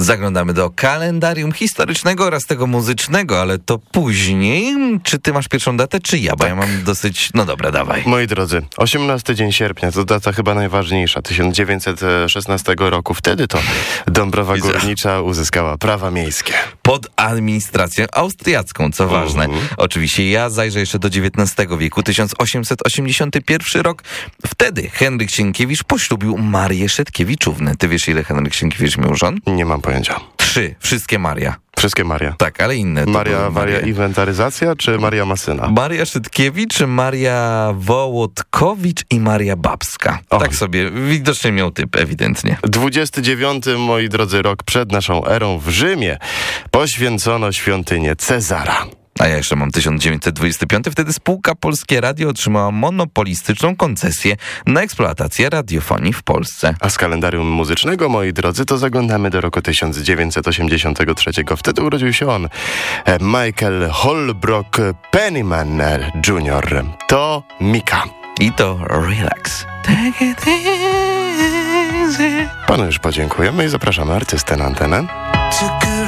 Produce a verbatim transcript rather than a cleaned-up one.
Zaglądamy do kalendarium historycznego oraz tego muzycznego, ale to później. Czy ty masz pierwszą datę, czy ja? Bo tak. ja mam dosyć... No dobra, dawaj. Moi drodzy, osiemnasty dzień sierpnia to data chyba najważniejsza. tysiąc dziewięćset szesnastego roku. Wtedy to Dąbrowa Górnicza uzyskała prawa miejskie. Pod administracją austriacką, co ważne. Uh-huh. Oczywiście ja zajrzę jeszcze do dziewiętnastego wieku, tysiąc osiemset osiemdziesiąty pierwszy rok. Wtedy Henryk Sienkiewicz poślubił Marię Szetkiewiczównę. Ty wiesz, ile Henryk Sienkiewicz miał żon? Nie mam pojęcia. Trzy. Wszystkie Maria. Wszystkie Maria. Tak, ale inne. Maria, Maria Inwentaryzacja czy Maria Masyna? Maria Szytkiewicz, Maria Wołodkowicz i Maria Babska. Och. Tak sobie, widocznie miał typ, ewidentnie. dwudziesty dziewiąty, moi drodzy, rok przed naszą erą w Rzymie poświęcono świątynię Cezara. A ja jeszcze mam tysiąc dziewięćset dwudziesty piąty. Wtedy spółka Polskie Radio otrzymała monopolistyczną koncesję na eksploatację radiofonii w Polsce. A z kalendarium muzycznego, moi drodzy, to zaglądamy do roku tysiąc dziewięćset osiemdziesiątego trzeciego. Wtedy urodził się on, Michael Holbrook Pennyman junior To Mika. I to Relax. Take it easy. Panu już podziękujemy i zapraszamy artystę na antenę.